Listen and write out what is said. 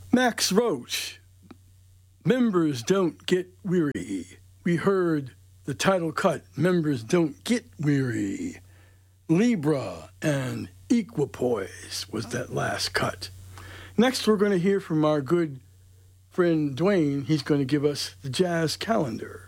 Max Roach, Members Don't Get Weary. We heard the title cut, Members Don't Get Weary. Libra and Equipoise was that last cut. Next, we're going to hear from our good friend Dwayne. He's going to give us the jazz calendar.